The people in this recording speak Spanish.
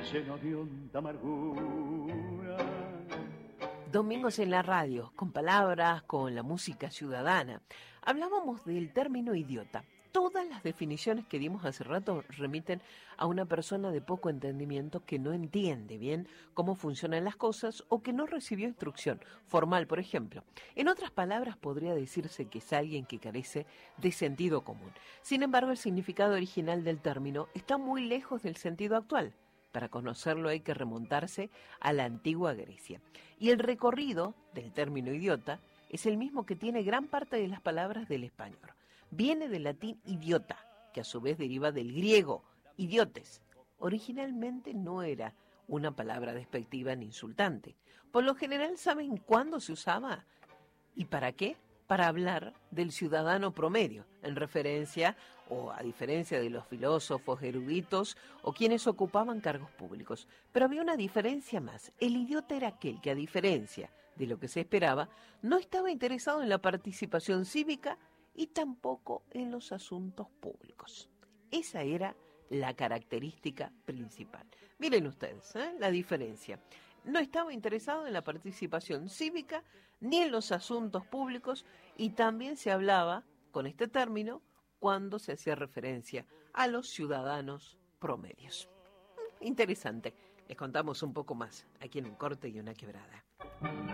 lleno de honda amargura. Domingos en la radio, con palabras, con la música ciudadana. Hablábamos del término idiota. Todas las definiciones que dimos hace rato remiten a una persona de poco entendimiento que no entiende bien cómo funcionan las cosas o que no recibió instrucción formal, por ejemplo. En otras palabras, podría decirse que es alguien que carece de sentido común. Sin embargo, el significado original del término está muy lejos del sentido actual. Para conocerlo hay que remontarse a la antigua Grecia. Y el recorrido del término idiota es el mismo que tiene gran parte de las palabras del español. Viene del latín idiota, que a su vez deriva del griego idiotes. Originalmente no era una palabra despectiva ni insultante. Por lo general, ¿saben cuándo se usaba? ¿Y para qué? Para hablar del ciudadano promedio, en referencia o a diferencia de los filósofos eruditos o quienes ocupaban cargos públicos. Pero había una diferencia más. El idiota era aquel que, a diferencia de lo que se esperaba, no estaba interesado en la participación cívica y tampoco en los asuntos públicos. Esa era la característica principal. Miren ustedes, la diferencia. No estaba interesado en la participación cívica ni en los asuntos públicos y también se hablaba con este término cuando se hacía referencia a los ciudadanos promedios. Interesante. Les contamos un poco más aquí en Un Corte y una Quebrada.